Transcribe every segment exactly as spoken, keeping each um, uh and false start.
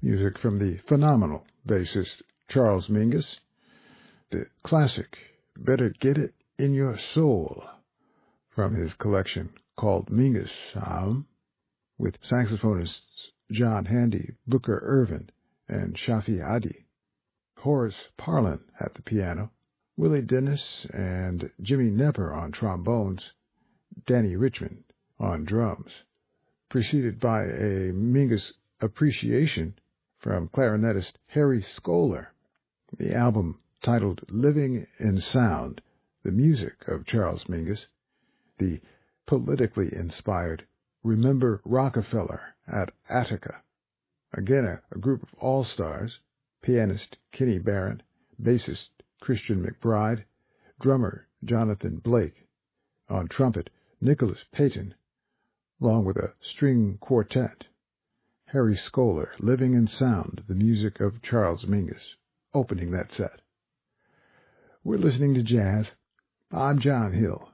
music from the phenomenal bassist Charles Mingus, the classic Better Get It in Your Soul from his collection called Mingus Sound, with saxophonists John Handy, Booker Ervin, and Shafi Adi, Horace Parlin at the piano, Willie Dennis and Jimmy Nepper on trombones, Danny Richmond on drums, preceded by a Mingus appreciation from clarinetist Harry Skoler. The album, titled Living in Sound, the music of Charles Mingus, the politically inspired Remember Rockefeller at Attica. Again, a, a group of all-stars, pianist Kenny Barron, bassist Christian McBride, drummer Jonathan Blake, on trumpet Nicholas Payton, along with a string quartet. Harry Skoler, Living in Sound, the music of Charles Mingus, opening that set. We're listening to jazz. I'm John Hill.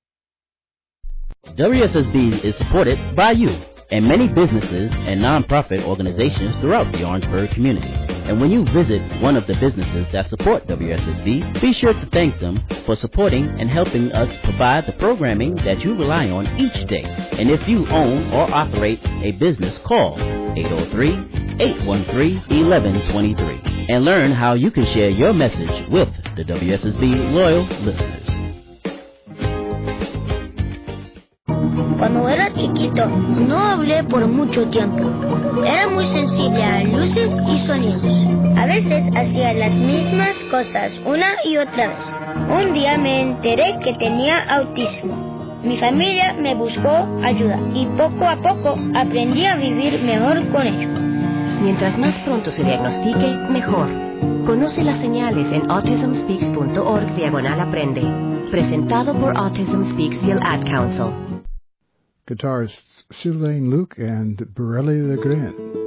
W S S B is supported by you and many businesses and nonprofit organizations throughout the Orangeburg community. And when you visit one of the businesses that support W S S B, be sure to thank them for supporting and helping us provide the programming that you rely on each day. And if you own or operate a business, call eight oh three, eight one three, one one two three and learn how you can share your message with the W S S B loyal listeners. Cuando era chiquito, no hablé por mucho tiempo. Era muy sensible a luces y sonidos. A veces hacía las mismas cosas una y otra vez. Un día me enteré que tenía autismo. Mi familia me buscó ayuda y poco a poco aprendí a vivir mejor con ello. Mientras más pronto se diagnostique, mejor. Conoce las señales en autism speaks punto org diagonal aprende. Presentado por Autism Speaks y el Ad Council. Guitarists Sylvain Luc and Borelli Legrand.